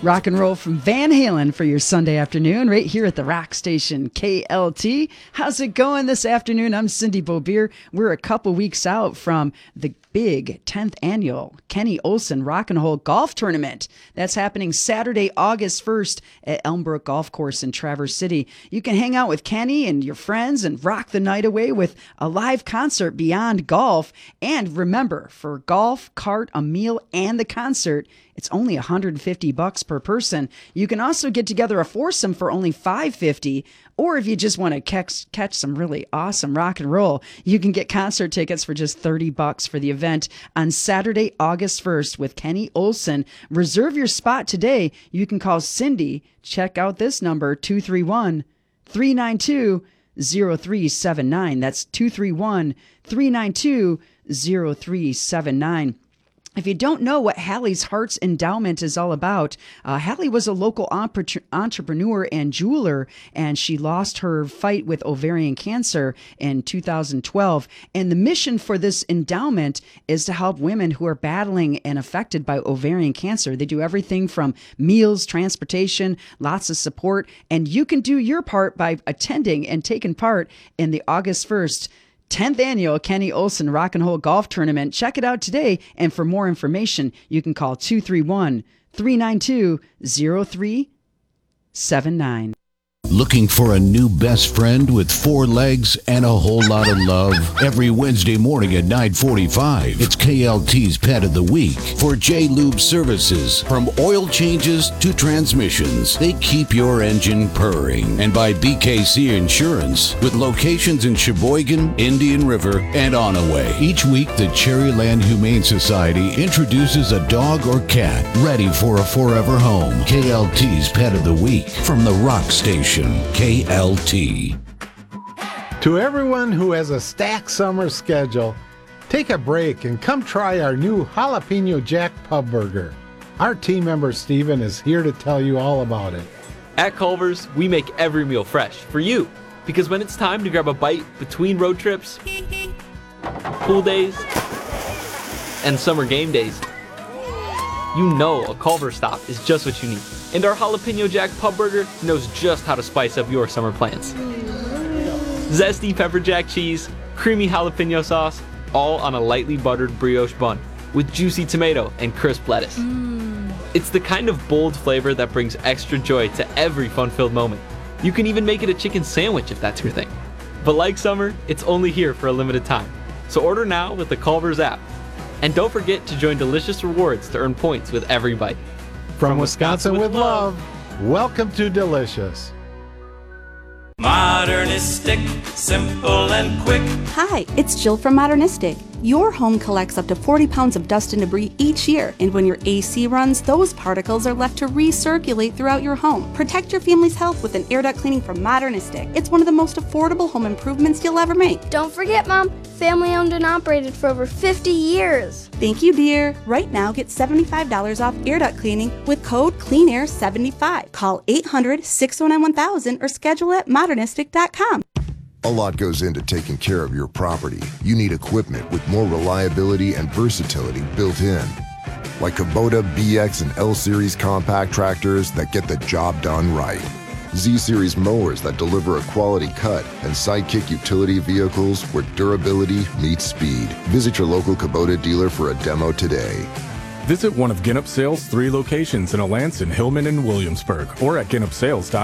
Rock and roll from Van Halen for your Sunday afternoon right here at the rock station KLT. How's it going this afternoon? I'm Cindy Beaubier. We're a couple weeks out from the big 10th annual Kenny Olson Rock and Roll Golf Tournament. That's happening Saturday, August 1st at Elmbrook Golf Course in Traverse City. You can hang out with Kenny and your friends and rock the night away with a live concert beyond golf. And remember, for golf, cart, a meal, and the concert, it's only $150 per person. You can also get together a foursome for only $550. Or if you just want to catch some really awesome rock and roll, you can get concert tickets for just $30 for the event on Saturday, August 1st with Kenny Olson. Reserve your spot today. You can call Cindy. Check out this number, 231-392-0379. That's 231-392-0379. If you don't know what Hallie's Hearts Endowment is all about, Hallie was a local entrepreneur and jeweler, and she lost her fight with ovarian cancer in 2012. And the mission for this endowment is to help women who are battling and affected by ovarian cancer. They do everything from meals, transportation, lots of support, and you can do your part by attending and taking part in the August 1st 10th annual Kenny Olson Rock and Roll Golf Tournament. Check it out today. And for more information, you can call 231-392-0379. Looking for a new best friend with 4 legs and a whole lot of love? Every Wednesday morning at 9:45, it's KLT's Pet of the Week. For J-Lube Services, from oil changes to transmissions, they keep your engine purring. And by BKC Insurance, with locations in Sheboygan, Indian River, and Onaway. Each week, the Cherryland Humane Society introduces a dog or cat ready for a forever home. KLT's Pet of the Week from the Rock Station. KLT. To everyone who has a stacked summer schedule, take a break and come try our new Jalapeno Jack Pub Burger. Our team member Steven is here to tell you all about it. At Culver's, we make every meal fresh for you, because when it's time to grab a bite between road trips, pool days, and summer game days, you know a Culver's stop is just what you need. And our Jalapeno Jack Pub Burger knows just how to spice up your summer plans. Zesty pepper jack cheese, creamy jalapeno sauce, all on a lightly buttered brioche bun with juicy tomato and crisp lettuce. It's the kind of bold flavor that brings extra joy to every fun-filled moment. You can even make it a chicken sandwich if that's your thing. But like summer, it's only here for a limited time. So order now with the Culver's app. And don't forget to join Delicious Rewards to earn points with every bite. From Wisconsin with love, welcome to Delicious. Modernistic, simple and quick. Hi, it's Jill from Modernistic. Your home collects up to 40 pounds of dust and debris each year, and when your AC runs, those particles are left to recirculate throughout your home. Protect your family's health with an air duct cleaning from Modernistic. It's one of the most affordable home improvements you'll ever make. Don't forget, Mom, family owned and operated for over 50 years. Thank you, dear. Right now, get $75 off air duct cleaning with code CleanAir75. Call 800-609-1000 or schedule at modernistic.com. A lot goes into taking care of your property. You need equipment with more reliability and versatility built in. Like Kubota BX and L-Series compact tractors that get the job done right. Z-Series mowers that deliver a quality cut, and Sidekick utility vehicles where durability meets speed. Visit your local Kubota dealer for a demo today. Visit one of Ginup Sales' 3 locations in Alanson, Hillman, and Williamsburg, or at GinupSales.com.